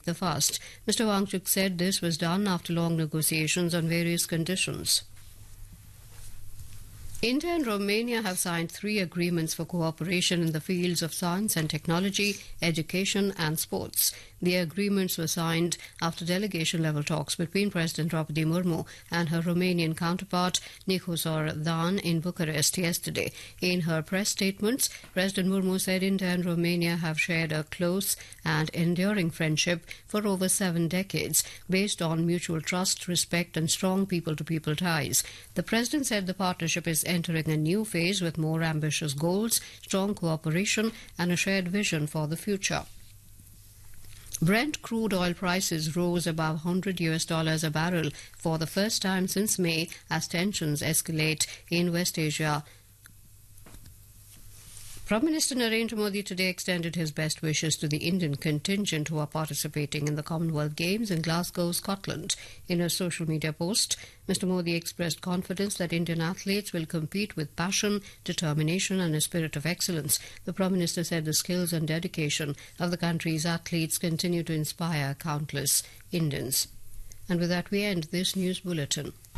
the fast. Mr. Wangchuk said this was done after long negotiations on various conditions. India and Romania have signed 3 agreements for cooperation in the fields of science and technology, education and sports. The agreements were signed after delegation-level talks between President Draupadi Murmu and her Romanian counterpart Nicosor Dan in Bucharest yesterday. In her press statements, President Murmu said India and Romania have shared a close and enduring friendship for over 7 decades, based on mutual trust, respect and strong people-to-people ties. The President said the partnership is entering a new phase with more ambitious goals, strong cooperation and a shared vision for the future. Brent crude oil prices rose above $100 a barrel for the first time since May as tensions escalate in West Asia. Prime Minister Narendra Modi today extended his best wishes to the Indian contingent who are participating in the Commonwealth Games in Glasgow, Scotland. In a social media post, Mr. Modi expressed confidence that Indian athletes will compete with passion, determination and a spirit of excellence. The Prime Minister said the skills and dedication of the country's athletes continue to inspire countless Indians. And with that we end this news bulletin.